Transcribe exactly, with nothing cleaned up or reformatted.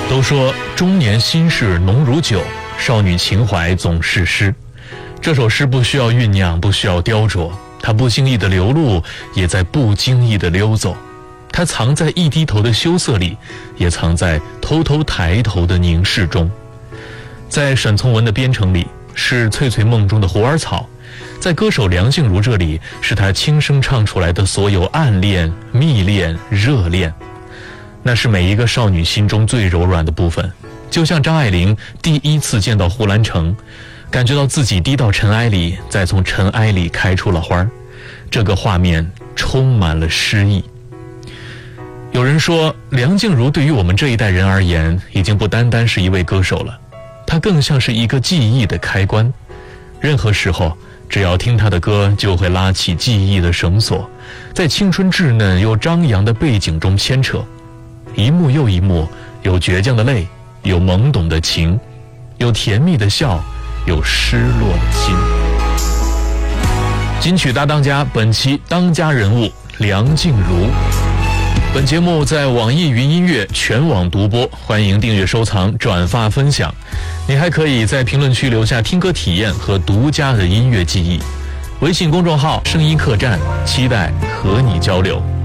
都说中年心事浓如酒，少女情怀总是诗。这首诗不需要酝酿，不需要雕琢，它不经意的流露，也在不经意的溜走。它藏在一低头的羞涩里，也藏在偷偷抬头的凝视中。在沈从文的编程里，是翠翠梦中的虎耳草；在歌手梁静茹这里，是她轻声唱出来的所有暗恋、蜜恋、热恋。那是每一个少女心中最柔软的部分，就像张爱玲第一次见到呼兰城，感觉到自己低到尘埃里，再从尘埃里开出了花。这个画面充满了诗意。有人说，梁静茹对于我们这一代人而言，已经不单单是一位歌手了，她更像是一个记忆的开关。任何时候，只要听她的歌，就会拉起记忆的绳索，在青春稚嫩又张扬的背景中牵扯。一幕又一幕，有倔强的泪，有懵懂的情，有甜蜜的笑，有失落的心。金曲大当家，本期当家人物梁静茹。本节目在网易云音乐全网独播，欢迎订阅收藏转发分享。你还可以在评论区留下听歌体验和独家的音乐记忆。微信公众号声音客栈，期待和你交流。